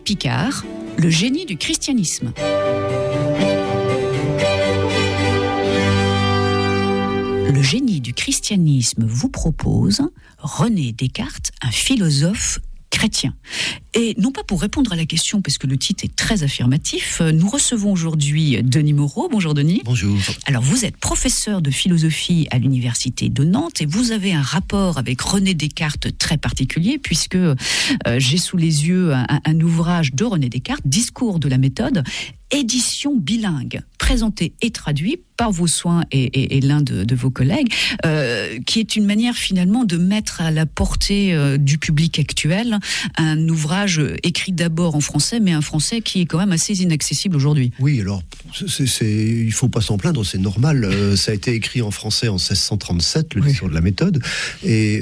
Picard, le génie du christianisme. Le génie du christianisme vous propose René Descartes, un philosophe chrétien. Et non pas pour répondre à la question, parce que le titre est très affirmatif, nous recevons aujourd'hui Denis Moreau. Bonjour Denis. Bonjour. Alors vous êtes professeur de philosophie à l'université de Nantes et vous avez un rapport avec René Descartes très particulier, puisque j'ai sous les yeux un ouvrage de René Descartes, Discours de la méthode, édition bilingue, présenté et traduit par vos soins et l'un de vos collègues, qui est une manière finalement de mettre à la portée du public actuel un ouvrage écrit d'abord en français, mais un français qui est quand même assez inaccessible aujourd'hui. Oui, alors, il ne faut pas s'en plaindre, c'est normal. Ça a été écrit en français en 1637, le Discours de la méthode, et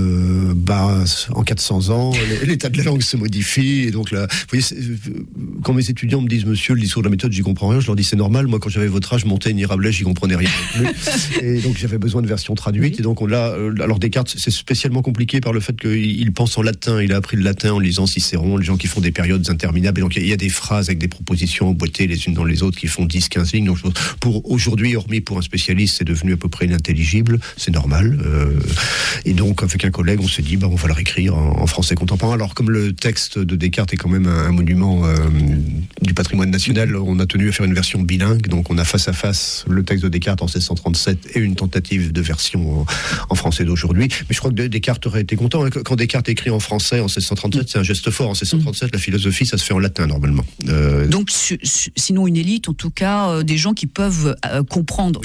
en 400 ans, l'état de la langue se modifie, et donc là, vous voyez, quand mes étudiants me disent « Monsieur, le Discours de la méthode, j'y comprends rien », je leur dis « C'est normal, moi quand j'avais votre âge, Montaigne et Rabelais, j'y comprenais rien non plus. » Et donc j'avais besoin de versions traduites, et donc on l'a... alors Descartes, c'est spécialement compliqué par le fait qu'il pense en latin, il a appris le latin en lisant Cicéron, les gens qui font des périodes interminables, et donc il y a des phrases avec des propositions emboîtées les unes dans les autres qui font 10-15 lignes, donc pour aujourd'hui, hormis pour un spécialiste, c'est devenu à peu près inintelligible, c'est normal, et donc avec un collègue, on s'est dit, on va le réécrire en français contemporain. Alors comme le texte de Descartes est quand même un monument du patrimoine national, on a tenu à faire une version bilingue, donc on a face à face le texte de Descartes en 1637 et une tentative de version en français d'aujourd'hui. Mais je crois que Descartes aurait été content. Quand Descartes écrit en français en 1637, c'est un geste fort. En 1637, la philosophie, ça se fait en latin normalement. Donc, sinon une élite, en tout cas, des gens qui peuvent comprendre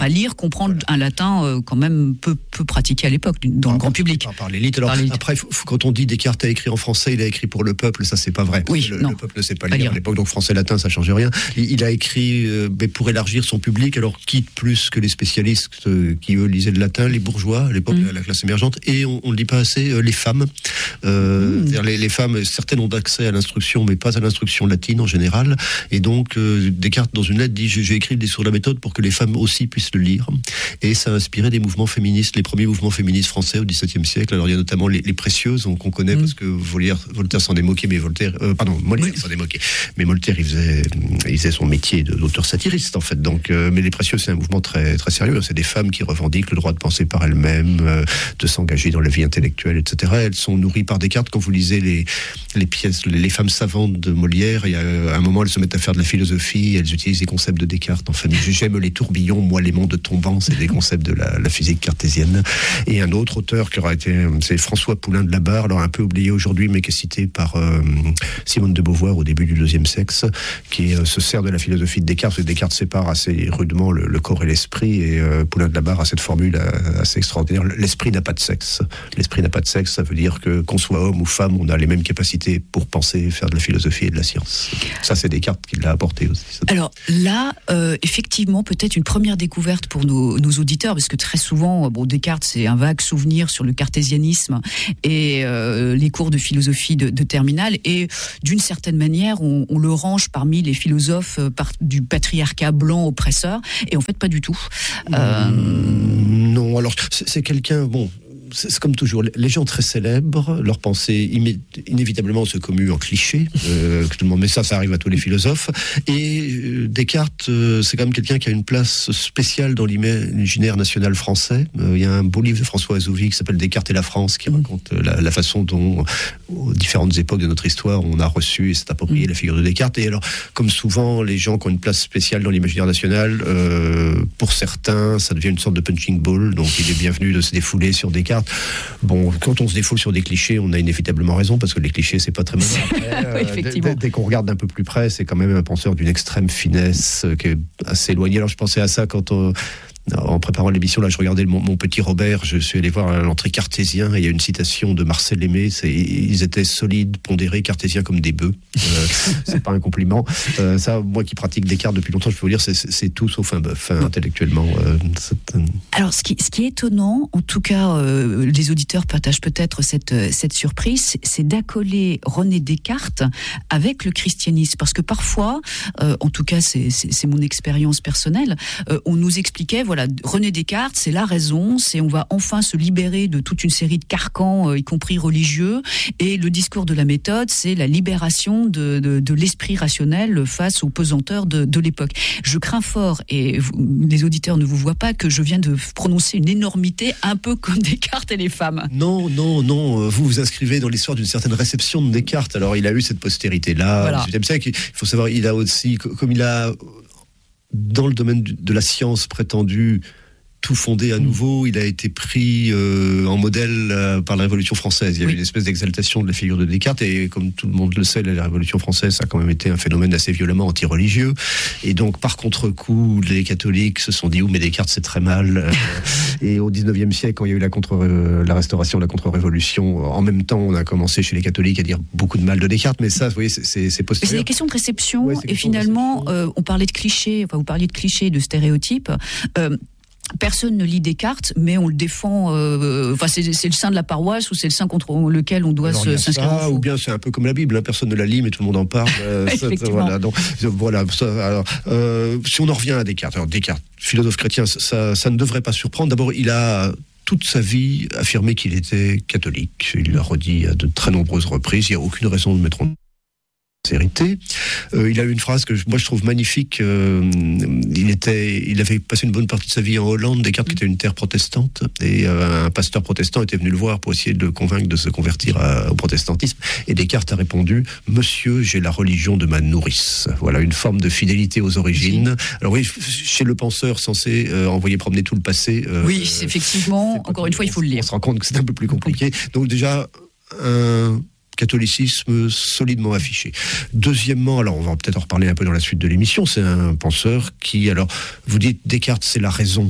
un latin quand même peu pratiqué à l'époque dans le grand public. Par l'élite. Alors après, quand on dit Descartes a écrit en français, il a écrit pour le peuple, ça c'est pas vrai. Oui, le peuple ne sait pas lire à l'époque, donc français-latin, ça change rien. Il a écrit pour élargir son public, alors quitte plus que les spécialistes qui eux lisaient le latin, les bourgeois à l'époque, la classe émergente, et on ne le dit pas assez, les femmes. C'est-à-dire les femmes, certaines ont accès à l'instruction, mais pas à l'instruction latine en général. Et donc Descartes, dans une lettre, dit j'ai écrit le Discours de la méthode pour que les femmes aussi puissent le lire. Et ça a inspiré des mouvements féministes, les premiers mouvements féministes français au XVIIe siècle. Alors il y a notamment les Précieuses, qu'on connaît parce que Voltaire s'en est moqué, mais Molière s'en est moqué. Mais Voltaire, il faisait son métier d'auteur satiriste en fait. Donc, mais les Précieuses, c'est un mouvement très très sérieux. C'est des femmes qui revendiquent le droit de penser par elles-mêmes, de s'engager dans la vie intellectuelle, etc. Elles sont nourries par Descartes. Quand vous lisez les pièces, les femmes savantes de Molière, il y a un moment, elles se mettent à faire de la philosophie, elles utilisent les concepts de Descartes. Enfin, j'aime les tourbillons, moi les mondes tombants, c'est des concepts de la physique cartésienne. Et un autre auteur qui aura été, c'est François Poulain de la Barre, alors un peu oublié aujourd'hui, mais qui est cité par Simone de Beauvoir au début du deuxième sexe, qui se sert de la philosophie de Descartes, parce que Descartes sépare assez rudement le corps et l'esprit, et Poulain de la Barre a cette formule assez extraordinaire. L'esprit n'a pas de sexe. L'esprit n'a pas de sexe, ça veut dire que qu'on soit homme ou femme, on a les mêmes capacités pour penser, faire de la philosophie et de la science. Ça, c'est Descartes qui l'a apporté aussi. Alors là, effectivement, peut-être une première découverte pour nos auditeurs, parce que très souvent, Descartes, c'est un vague souvenir sur le cartésianisme et les cours de philosophie de terminale, et d'une certaine manière, on le range parmi les philosophes du patriarcat blanc oppresseur, et en fait, pas du tout. Non, alors, c'est quelqu'un, c'est comme toujours, les gens très célèbres, leurs pensées inévitablement se commuent en clichés, tout le monde, mais ça arrive à tous les philosophes. Et Descartes, c'est quand même quelqu'un qui a une place spéciale dans l'imaginaire national français. Il y a un beau livre de François Azouvi qui s'appelle Descartes et la France, qui raconte la façon dont, aux différentes époques de notre histoire, on a reçu et s'est approprié la figure de Descartes. Et alors, comme souvent, les gens qui ont une place spéciale dans l'imaginaire national, pour certains, ça devient une sorte de punching ball, donc il est bienvenu de se défouler sur Descartes. Quand on se défoule sur des clichés, on a inévitablement raison, parce que les clichés, c'est pas très malin. Dès qu'on regarde d'un peu plus près, c'est quand même un penseur d'une extrême finesse, qui est assez éloigné. Alors je pensais à ça en préparant l'émission, là, je regardais mon petit Robert, je suis allé voir l'entrée cartésien, et il y a une citation de Marcel Aimé, ils étaient solides, pondérés, cartésiens comme des bœufs. C'est pas un compliment. Ça, moi qui pratique Descartes depuis longtemps, je peux vous dire, c'est tout sauf un bœuf, intellectuellement. Alors, ce qui est étonnant, en tout cas, les auditeurs partagent peut-être cette surprise, c'est d'accoler René Descartes avec le christianisme, parce que parfois, en tout cas, c'est mon expérience personnelle, on nous expliquait, voilà, René Descartes, c'est la raison, on va enfin se libérer de toute une série de carcans, y compris religieux, et le discours de la méthode, c'est la libération de l'esprit rationnel face aux pesanteurs de l'époque. Je crains fort, et les auditeurs ne vous voient pas, que je viens de prononcer une énormité, un peu comme Descartes et les femmes. Non, vous vous inscrivez dans l'histoire d'une certaine réception de Descartes. Alors il a eu cette postérité-là, voilà. Au XVIIIe siècle. Il faut savoir, il a aussi, comme il a, dans le domaine de la science prétendue, tout fondé à nouveau, il a été pris en modèle par la Révolution française. Il y a eu une espèce d'exaltation de la figure de Descartes, et comme tout le monde le sait, la Révolution française a quand même été un phénomène assez violemment anti-religieux, et donc par contre-coup, les catholiques se sont dit mais Descartes c'est très mal. Et au XIXe siècle, quand il y a eu la Restauration, la contre-révolution, en même temps on a commencé chez les catholiques à dire beaucoup de mal de Descartes, mais ça, vous voyez, c'est postérieur. C'est des questions de réception, et finalement, on parlait de clichés, vous parliez de clichés, de stéréotypes. Personne ne lit Descartes, mais on le défend. C'est le saint de la paroisse, ou c'est le saint contre lequel on doit s'inscrire en faux. Ou bien c'est un peu comme la Bible, personne ne la lit, mais tout le monde en parle. Si on en revient à Descartes, alors Descartes, philosophe chrétien, ça ne devrait pas surprendre. D'abord, il a toute sa vie affirmé qu'il était catholique. Il l'a redit à de très nombreuses reprises. Il n'y a aucune raison de mettre en sincérité. Il a eu une phrase que moi je trouve magnifique. Il avait passé une bonne partie de sa vie en Hollande, Descartes, qui était une terre protestante, et un pasteur protestant était venu le voir pour essayer de le convaincre de se convertir au protestantisme, et Descartes a répondu: monsieur, j'ai la religion de ma nourrice. Voilà, une forme de fidélité aux origines. Alors oui, chez le penseur censé envoyer promener tout le passé, effectivement, encore une fois, il faut le lire. On se rend compte que c'est un peu plus compliqué. Donc déjà, un catholicisme solidement affiché. Deuxièmement, alors on va peut-être en reparler un peu dans la suite de l'émission, c'est un penseur qui, alors vous dites Descartes c'est la raison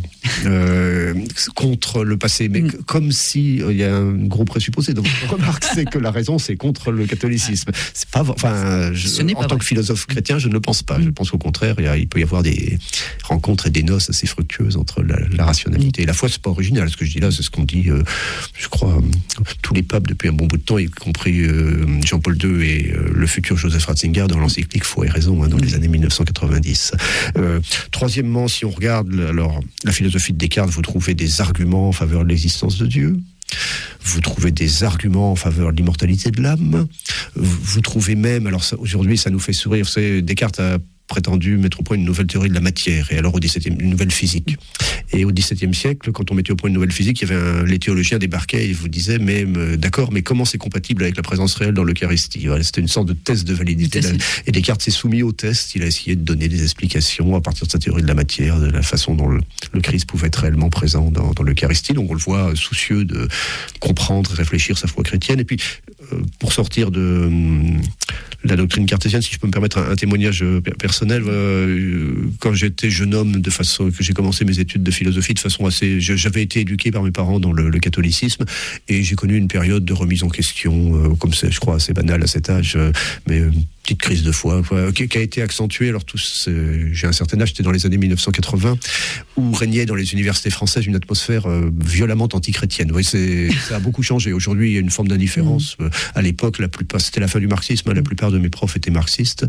contre le passé, mais comme si il y a un gros présupposé, donc remarque, c'est que la raison c'est contre le catholicisme. C'est pas, en tant que philosophe chrétien, je ne le pense pas. Je pense qu'au contraire, il peut y avoir des rencontres et des noces assez fructueuses entre la rationalité et la foi. C'est pas original ce que je dis là, c'est ce qu'on dit, je crois, tous les papes depuis un bon bout de temps, y compris Jean-Paul II et le futur Joseph Ratzinger dans l'encyclique Foi et raison, dans les années 1990. Troisièmement, si on regarde alors la philosophie de Descartes, vous trouvez des arguments en faveur de l'existence de Dieu. Vous trouvez des arguments en faveur de l'immortalité de l'âme. Vous trouvez même, alors ça, aujourd'hui ça nous fait sourire, Descartes a prétendu mettre au point une nouvelle théorie de la matière, et alors au XVIIe, une nouvelle physique. Et au XVIIe siècle, quand on mettait au point une nouvelle physique, il y avait les théologiens débarquaient et vous disaient d'accord, mais comment c'est compatible avec la présence réelle dans l'Eucharistie? Voilà, c'était une sorte de test de validité. Et Descartes s'est soumis au test, il a essayé de donner des explications à partir de sa théorie de la matière, de la façon dont le Christ pouvait être réellement présent dans l'Eucharistie. Donc on le voit soucieux de comprendre et réfléchir sa foi chrétienne. Et puis, pour sortir de la doctrine cartésienne, si je peux me permettre un témoignage personnel, quand j'étais jeune homme, que j'ai commencé mes études de philosophie de façon assez, j'avais été éduqué par mes parents dans le catholicisme, et j'ai connu une période de remise en question, comme c'est, je crois, assez banal à cet âge, mais petite crise de foi, qui a été accentuée. Alors j'ai un certain âge, c'était dans les années 1980, où régnait dans les universités françaises une atmosphère violemment antichrétienne. Oui, ça a beaucoup changé. Aujourd'hui, il y a une forme d'indifférence. À l'époque, c'était la fin du marxisme, la plupart de mes profs étaient marxistes,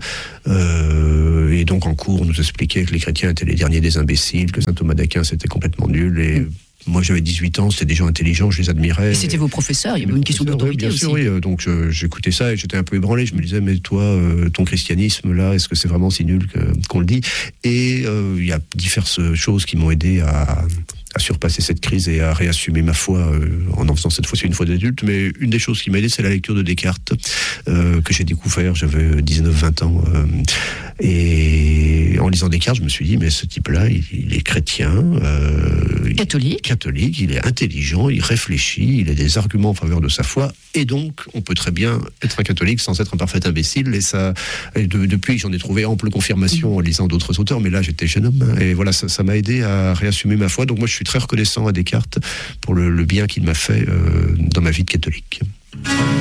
et donc en cours, on nous expliquait que les chrétiens étaient les derniers des imbéciles, que saint Thomas d'Aquin c'était complètement nul, et moi j'avais 18 ans, c'était des gens intelligents, je les admirais. Et c'était vos professeurs, il y avait une question d'autorité aussi. Bien sûr, oui. Donc j'écoutais ça et j'étais un peu ébranlé. Je me disais, mais toi, ton christianisme là, est-ce que c'est vraiment si nul qu'on le dit? Et il y a diverses choses qui m'ont aidé à surpasser cette crise et à réassumer ma foi en faisant cette fois-ci une foi d'adulte. Mais une des choses qui m'a aidé, c'est la lecture de Descartes, que j'ai découvert, j'avais 19-20 ans. Et en lisant Descartes, je me suis dit, mais ce type-là, il est chrétien, catholique, il est intelligent, il réfléchit, il a des arguments en faveur de sa foi, et donc on peut très bien être un catholique sans être un parfait imbécile. Et depuis, j'en ai trouvé ample confirmation en lisant d'autres auteurs, mais là j'étais jeune homme, et voilà, ça m'a aidé à réassumer ma foi. Donc moi je suis très reconnaissant à Descartes pour le bien qu'il m'a fait dans ma vie de catholique.